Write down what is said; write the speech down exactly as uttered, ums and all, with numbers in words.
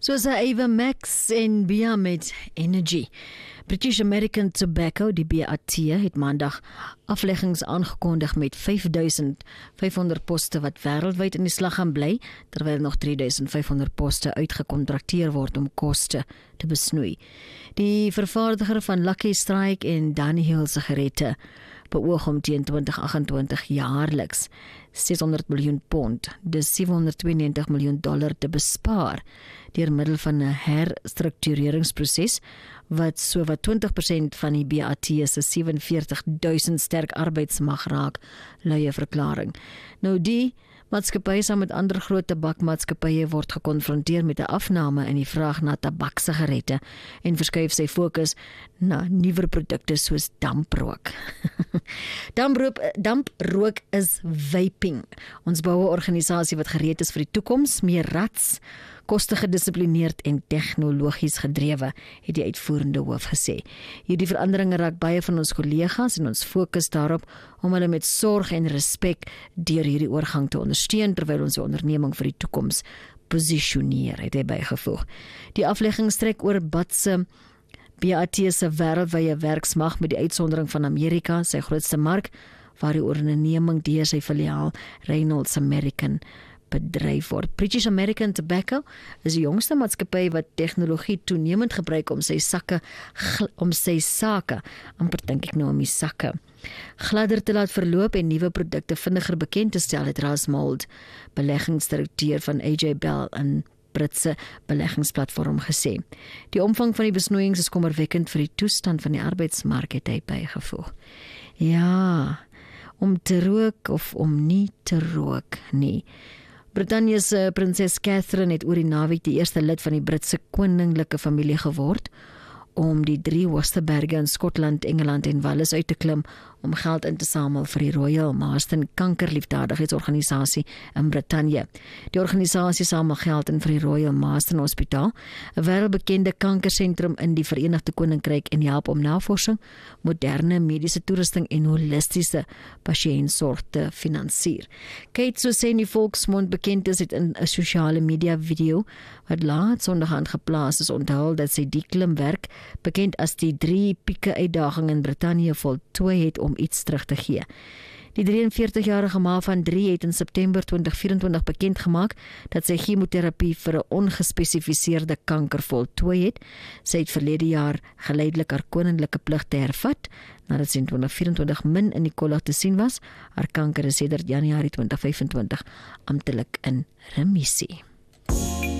Soos Ava Max en Bia met Energy. British American Tobacco, die B A T, het maandag afleggings aangekondig met vyf duisend vyf honderd poste wat wêreldwyd in die slag gaan bly, terwyl nog drie duisend vyf honderd poste uitgekontrakteer word om koste te besnoei. Die vervaardiger van Lucky Strike en Dunhill sigarette beoog om teen twintig agt-en-twintig jaarliks ses honderd miljoen pond, dus sewe honderd twee en negentig miljoen dollar te bespaar deur middel van 'n herstruktureringsproses wat so wat twintig persent van die B A T se sewe en veertig duisend sterk arbeidsmag raak, lui 'n verklaring. Nou die maatskappy saam met ander groot tabakmaatskappye word gekonfronteer met 'n afname in die vraag na tabaksigarette en verskuif sy fokus na nuwer produkte soos damprook. damprook. Damprook is vaping. Ons bou 'n organisasie wat gereed is vir die toekoms, meer rats, koste gedissiplineerd en tegnologies gedrewe, het die uitvoerende hoof gesê. Hierdie veranderinge raak baie van ons kollegas en ons fokus daarop om hulle met sorg en respek deur hierdie oorgang te ondersteun terwyl ons die onderneming vir die toekoms posisioneer, het hy bygevoeg. Die aflegging strek oor Bat se B A T se wêreldwye werksmag met die uitsondering van Amerika, sy grootste mark, waar die onderneming deur sy filiaal Reynolds American bedryf word. British American Tobacco is die jongste maatskappy wat tegnologie toenemend gebruik om sy sakke om sy sake, amper dink ek nou om die sakke, gladder te laat verloop en nuwe produkte vinniger bekend te stel, het Rasmold, beleggingsdirekteur van A J Bell in Britse beleggingsplatform gesê. Die omvang van die besnoeiings is kommerwekkend vir die toestand van die arbeidsmark, het hy bygevoeg. Ja, om te rook of om nie te rook nie. Brittanje se prinses Catherine het oor die naweek die eerste lid van die Britse koninklike familie geword om die drie hoogste berge in Skotland, Engeland en Wales uit te klim om geld in te samel vir die Royal Marsden kankerliefdadigheidsorganisasie in Brittanje. Die organisasie samel geld in vir die Royal Marsden Hospitaal, 'n wêreldbekende kankersentrum in die Verenigde Koninkryk, en help om navorsing, moderne mediese toerusting en holistiese pasiëntsorg te finansier. Kate, so sê in die volksmond bekend is, het in 'n sosiale media video wat laat Sondag aangeplaas is onthul dat sy die klimwerk, bekend as die drie pieke uitdaging in Brittanje, voltooi het om iets terug te gee. Die drie en veertig-jarige ma van drie het in September twintig vyf-en-twintig bekend gemaak dat sy chemoterapie vir 'n ongespesifiseerde kanker voltooi het. Sy het verlede jaar geleidelik haar koninklike pligte hervat, nadat sy in twintig vyf-en-twintig min in die kollig te sien was. Haar kanker is sedert Januarie twintig vyf-en-twintig amptelik in remissie.